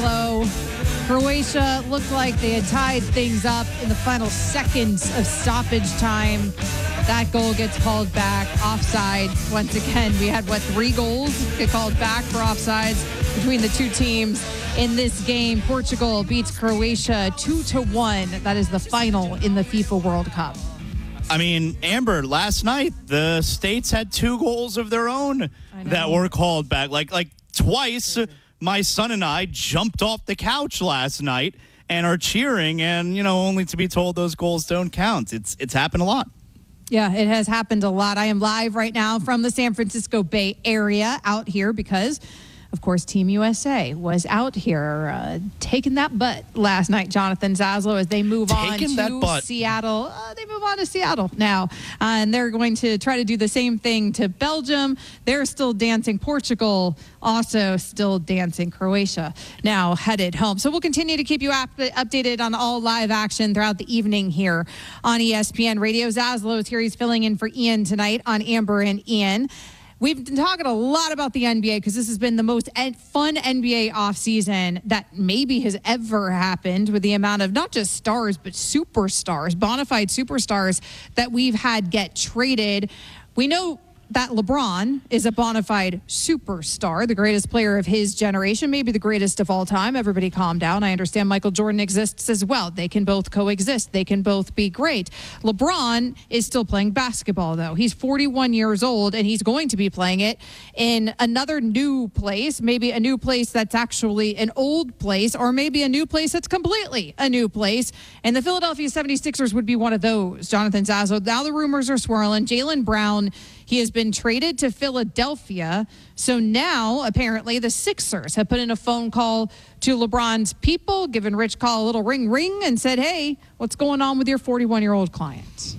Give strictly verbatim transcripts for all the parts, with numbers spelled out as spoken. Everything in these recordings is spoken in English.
Zaslow. Croatia looked like they had tied things up in the final seconds of stoppage time. That goal gets called back. Offside. Once again, we had, what, three goals get called back for offsides between the two teams in this game. Portugal beats Croatia two to one. That is the final in the FIFA World Cup. I mean, Amber, last night, the States had two goals of their own that were called back. Like, like twice, my son and I jumped off the couch last night and are cheering, and, you know, only to be told those goals don't count. It's, it's happened a lot. Yeah, it has happened a lot. I am live right now from the San Francisco Bay Area out here because, of course, Team U S A was out here uh, taking that butt last night, Jonathan Zaslow, as they move taking on to Seattle. Uh, they move on to Seattle now, uh, and they're going to try to do the same thing to Belgium. They're still dancing. Portugal also still dancing. Croatia now headed home. So we'll continue to keep you up- updated on all live action throughout the evening here on E S P N Radio. Zaslow is here. He's filling in for Ian tonight on Amber and Ian. We've been talking a lot about the N B A because this has been the most ed- fun N B A offseason that maybe has ever happened, with the amount of not just stars, but superstars, bona fide superstars that we've had get traded. We know that LeBron is a bona fide superstar, the greatest player of his generation, maybe the greatest of all time. Everybody calm down. I understand Michael Jordan exists as well. They can both coexist. They can both be great. LeBron is still playing basketball, though. He's forty-one years old, and he's going to be playing it in another new place, maybe a new place that's actually an old place, or maybe a new place that's completely a new place. And the Philadelphia seventy-sixers would be one of those. Jonathan Zaslow. Now the rumors are swirling. Jaylen Brown, he has been traded to Philadelphia. So now, apparently, the Sixers have put in a phone call to LeBron's people, given Rich Paul a little ring ring, and said, hey, what's going on with your forty-one-year-old client?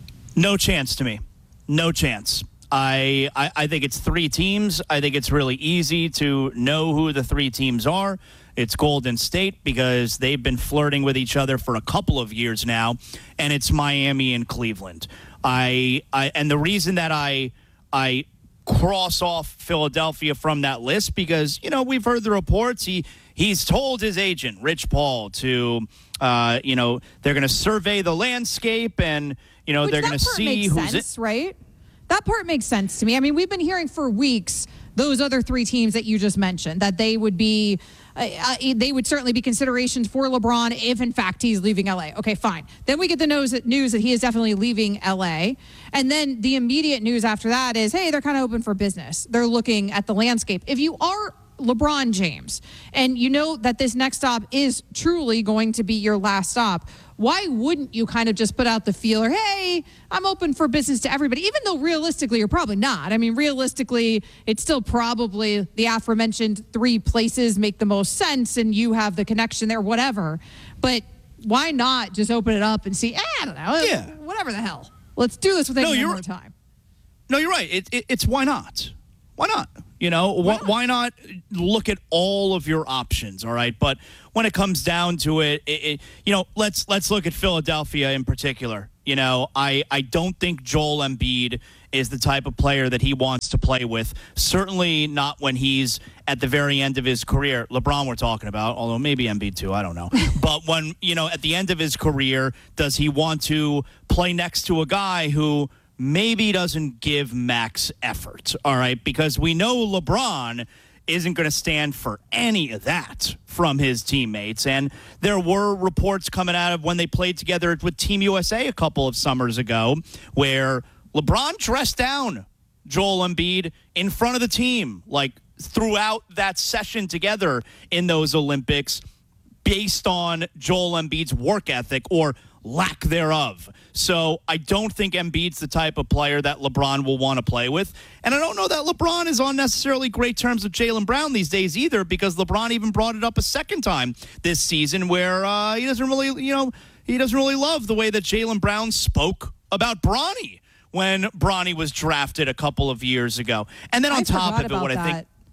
No chance to me. No chance. I, I I think it's three teams. I think it's really easy to know who the three teams are. It's Golden State, because they've been flirting with each other for a couple of years now, and it's Miami and Cleveland. I, I and the reason that I I cross off Philadelphia from that list, because, you know, we've heard the reports. He he's told his agent, Rich Paul, to uh, you know, they're going to survey the landscape, and, you know, Which they're going to see who's sense, it. Right? That part makes sense to me. I mean, we've been hearing for weeks those other three teams that you just mentioned, that they would be, uh, uh, they would certainly be considerations for LeBron if, in fact, he's leaving L A. Okay, fine. Then we get the news that, news that he is definitely leaving L A. And then the immediate news after that is, hey, they're kind of open for business. They're looking at the landscape. If you are LeBron James, and you know that this next stop is truly going to be your last stop, why wouldn't you kind of just put out the feeler, hey, I'm open for business to everybody, even though realistically you're probably not. I mean, realistically, it's still probably the aforementioned three places make the most sense, and you have the connection there, whatever. But why not just open it up and see, eh, I don't know, yeah. whatever the hell. Let's do this with no, one you're, more time. No, you're right. It, it, it's why not? Why not? You know, why, why not look at all of your options, all right? But when it comes down to it, it, it you know, let's let's look at Philadelphia in particular. You know, I, I don't think Joel Embiid is the type of player that he wants to play with. Certainly not when he's at the very end of his career. LeBron we're talking about, although maybe Embiid too, I don't know. But when, you know, at the end of his career, does he want to play next to a guy who maybe doesn't give max effort, all right? Because we know LeBron isn't going to stand for any of that from his teammates. And there were reports coming out of when they played together with Team U S A a couple of summers ago where LeBron dressed down Joel Embiid in front of the team, like throughout that session together in those Olympics, based on Joel Embiid's work ethic or lack thereof. So I don't think Embiid's the type of player that LeBron will want to play with. And I don't know that LeBron is on necessarily great terms with Jaylen Brown these days either, because LeBron even brought it up a second time this season where uh, he doesn't really, you know, he doesn't really love the way that Jaylen Brown spoke about Bronny when Bronny was drafted a couple of years ago. And then on I top of it, about what that. I think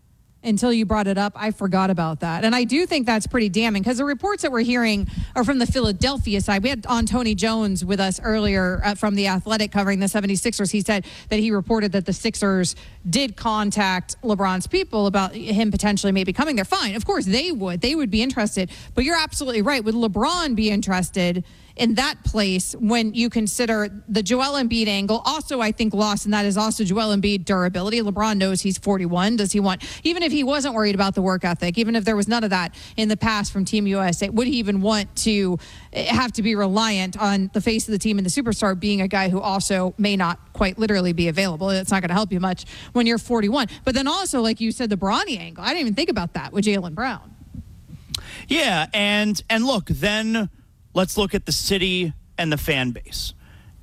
until you brought it up. I forgot about that. And I do think that's pretty damning because the reports that we're hearing are from the Philadelphia side. We had on Tony Jones with us earlier uh, from The Athletic covering the seventy-sixers. He said that he reported that the Sixers did contact LeBron's people about him potentially maybe coming there. Fine. Of course, they would. They would be interested. But you're absolutely right. Would LeBron be interested in that place when you consider the Joel Embiid angle? Also, I think lost in that is also Joel Embiid durability. LeBron knows he's forty-one. Does he want, even if he wasn't worried about the work ethic, even if there was none of that in the past from Team U S A, would he even want to have to be reliant on the face of the team and the superstar being a guy who also may not quite literally be available? It's not going to help you much when you're forty-one. But then also, like you said, the Bronny angle, I didn't even think about that with Jaylen Brown. Yeah, and and look, then let's look at the city and the fan base.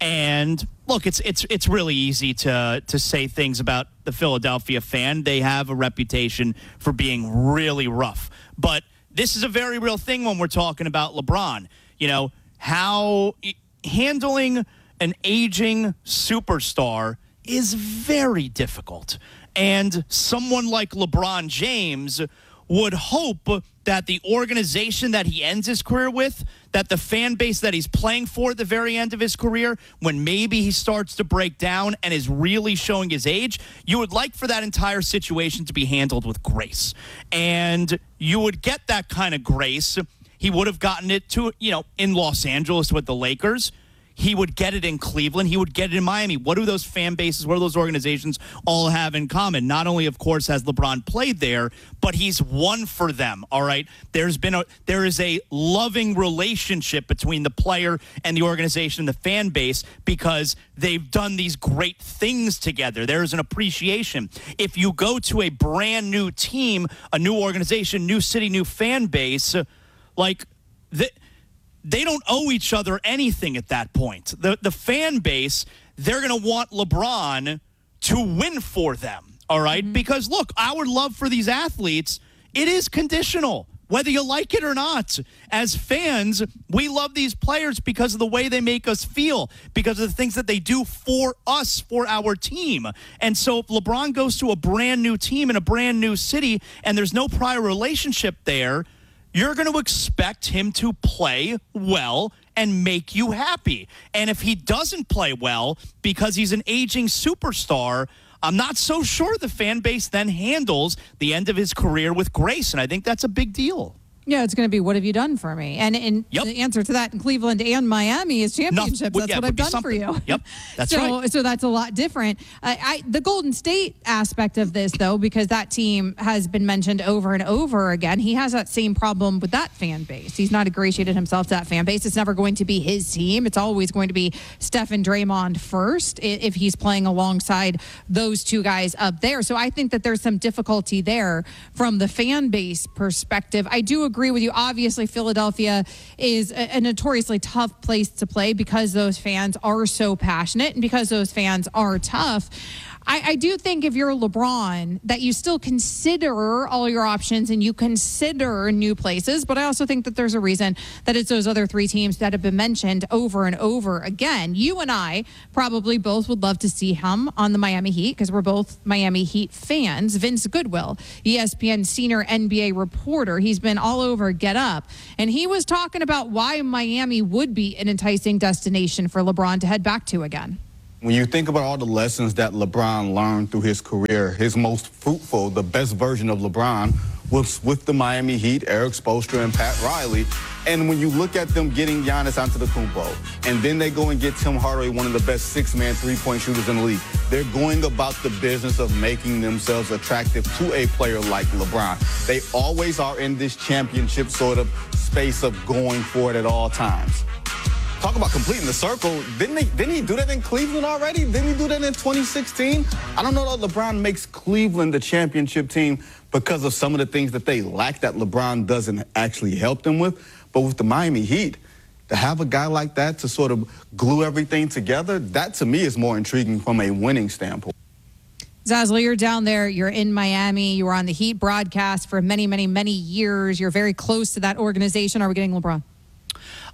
And look, it's it's it's really easy to to say things about the Philadelphia fan. They have a reputation for being really rough. But this is a very real thing when we're talking about LeBron. You know, how handling an aging superstar is very difficult. And someone like LeBron James would hope that the organization that he ends his career with, that the fan base that he's playing for at the very end of his career, when maybe he starts to break down and is really showing his age, you would like for that entire situation to be handled with grace. And you would get that kind of grace. He would have gotten it to, you know, in Los Angeles with the Lakers. He would get it in Cleveland. He would get it in Miami. What do those fan bases, what do those organizations all have in common? Not only, of course, has LeBron played there, but he's won for them, all right? There's been a, there is a loving relationship between the player and the organization and the fan base because they've done these great things together. There's an appreciation. If you go to a brand new team, a new organization, new city, new fan base, like the they don't owe each other anything at that point. The the fan base, they're going to want LeBron to win for them, all right? Mm-hmm. Because, look, our love for these athletes, it is conditional, whether you like it or not. As fans, we love these players because of the way they make us feel, because of the things that they do for us, for our team. And so if LeBron goes to a brand new team in a brand new city and there's no prior relationship there, you're going to expect him to play well and make you happy. And if he doesn't play well because he's an aging superstar, I'm not so sure the fan base then handles the end of his career with grace. And I think that's a big deal. Yeah, it's going to be, what have you done for me? And, and yep. the answer to that in Cleveland and Miami is championships. No, well, that's yeah, what I've done something. for you. Yep, that's so, right. So that's a lot different. Uh, I, the Golden State aspect of this, though, because that team has been mentioned over and over again, he has that same problem with that fan base. He's not ingratiated himself to that fan base. It's never going to be his team. It's always going to be Steph and Draymond first if he's playing alongside those two guys up there. So I think that there's some difficulty there from the fan base perspective. I do agree with you. Obviously, Philadelphia is a, a notoriously tough place to play because those fans are so passionate and because those fans are tough. I, I do think if you're LeBron that you still consider all your options and you consider new places, but I also think that there's a reason that it's those other three teams that have been mentioned over and over again. You and I probably both would love to see him on the Miami Heat because we're both Miami Heat fans. Vince Goodwill, E S P N senior N B A reporter, he's been all over Get Up, and he was talking about why Miami would be an enticing destination for LeBron to head back to again. When you think about all the lessons that LeBron learned through his career, his most fruitful, the best version of LeBron was with the Miami Heat, Eric Spoelstra and Pat Riley. And when you look at them getting Giannis Antetokounmpo, and then they go and get Tim Hardaway, one of the best six-man three-point shooters in the league, they're going about the business of making themselves attractive to a player like LeBron. They always are in this championship sort of space of going for it at all times. Talk about completing the circle. Didn't he, didn't he do that in Cleveland already? Didn't he do that in twenty sixteen? I don't know that LeBron makes Cleveland the championship team because of some of the things that they lack that LeBron doesn't actually help them with. But with the Miami Heat, to have a guy like that to sort of glue everything together, that to me is more intriguing from a winning standpoint. Zazzle, you're down there. You're in Miami. You were on the Heat broadcast for many, many, many years. You're very close to that organization. Are we getting LeBron?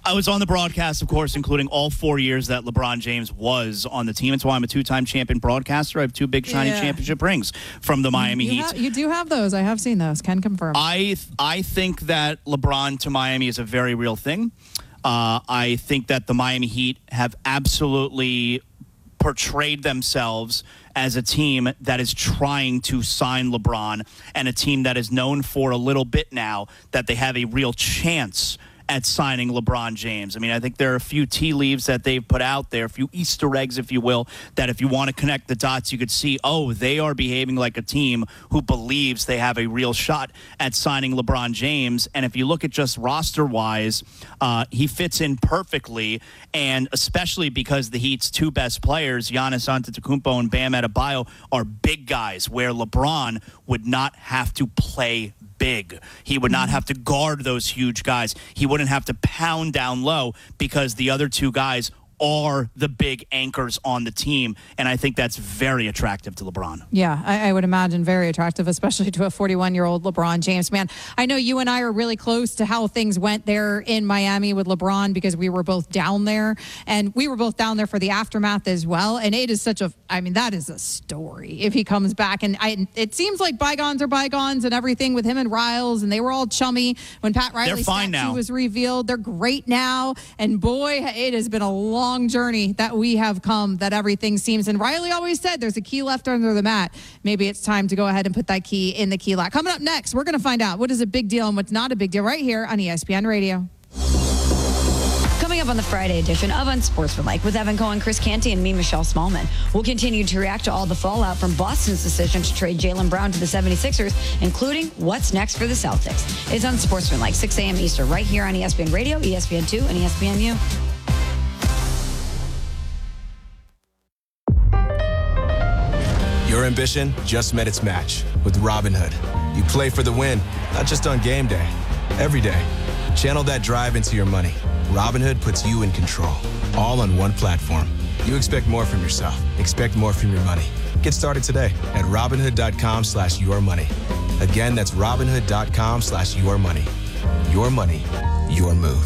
I was on the broadcast, of course, including all four years that LeBron James was on the team. It's why I'm a two-time champion broadcaster. I have two big shiny Yeah. championship rings from the Miami you Heat. ha- you do have those. I have seen those. Can confirm. I th- I think that LeBron to Miami is a very real thing. Uh, I think that the Miami Heat have absolutely portrayed themselves as a team that is trying to sign LeBron, and a team that is known for a little bit now that they have a real chance at signing LeBron James. I mean, I think there are a few tea leaves that they've put out there, a few Easter eggs, if you will, that if you want to connect the dots, you could see, oh, they are behaving like a team who believes they have a real shot at signing LeBron James. And if you look at just roster-wise, uh, he fits in perfectly, and especially because the Heat's two best players, Giannis Antetokounmpo and Bam Adebayo, are big guys, where LeBron would not have to play big. He would not have to guard those huge guys. He wouldn't have to pound down low because the other two guys are the big anchors on the team. And I think that's very attractive to LeBron. Yeah, I, I would imagine very attractive, especially to a forty-one-year-old LeBron James. Man, I know you and I are really close to how things went there in Miami with LeBron because we were both down there, and we were both down there for the aftermath as well. And it is such a, I mean, that is a story if he comes back. And I, it seems like bygones are bygones and everything with him and Riles, and they were all chummy when Pat Riley's statue now. was revealed. They're great now. And boy, it has been a long long journey that we have come, that everything seems, and Riley always said there's a key left under the mat. Maybe it's time to go ahead and put that key in the key lock. Coming up next, we're going to find out what is a big deal and what's not a big deal right here on E S P N Radio. Coming up on the Friday edition of Unsportsmanlike with Evan Cohen, Chris Canty, and me, Michelle Smallman. We'll continue to react to all the fallout from Boston's decision to trade Jaylen Brown to the seventy-sixers, including what's next for the Celtics. It's Unsportsmanlike, six a.m. Eastern, right here on E S P N Radio, E S P N two, and E S P N U. Your ambition just met its match with Robinhood. You play for the win, not just on game day, every day. Channel that drive into your money. Robinhood puts you in control, all on one platform. You expect more from yourself. Expect more from your money. Get started today at Robinhood.com slash your money. Again, that's Robinhood.com slash your money. Your money, your move.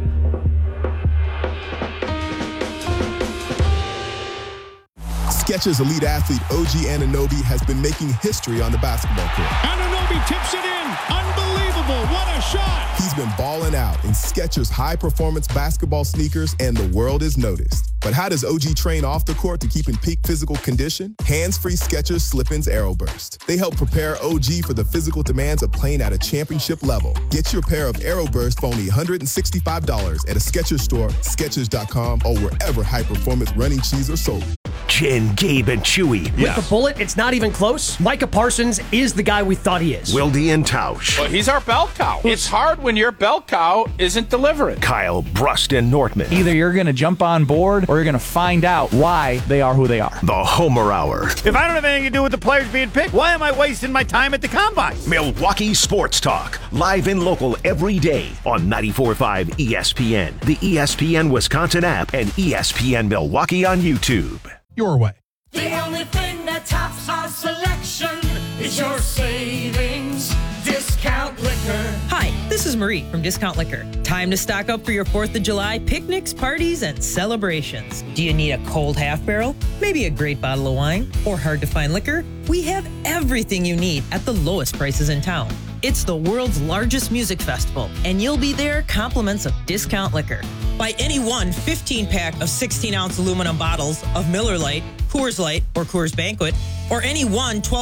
Skechers elite athlete O G Anunoby has been making history on the basketball court. Anunoby tips it in. Unbelievable. What a shot. He's been balling out in Skechers high-performance basketball sneakers, and the world is noticed. But how does O G train off the court to keep in peak physical condition? Hands-free Skechers Slip-ins Aeroburst. They help prepare O G for the physical demands of playing at a championship level. Get your pair of Aeroburst for only one hundred sixty-five dollars at a Skechers store, Skechers dot com, or wherever high-performance running shoes are sold. Jen, Gabe, and Chewy. With the bullet, it's not even close. Micah Parsons is the guy we thought he is. Wildy and Tausch. Well, he's our bell cow. It's hard when your bell cow isn't delivering. Kyle, Brust, and Nortman. Either you're going to jump on board or you're going to find out why they are who they are. The Homer Hour. If I don't have anything to do with the players being picked, why am I wasting my time at the combine? Milwaukee Sports Talk. Live and local every day on ninety-four point five E S P N, the E S P N Wisconsin app, and E S P N Milwaukee on YouTube. Your way. The only thing that tops our selection is your savings discount liquor. Hi, this is Marie from Discount Liquor. Time to stock up for your fourth of July picnics, parties, and celebrations. Do you need a cold half barrel? Maybe a great bottle of wine? Or hard to find liquor? We have everything you need at the lowest prices in town. It's the world's largest music festival, and you'll be there compliments of Discount Liquor. Buy any one fifteen-pack of sixteen-ounce aluminum bottles of Miller Lite, Coors Light, or Coors Banquet, or any one twelve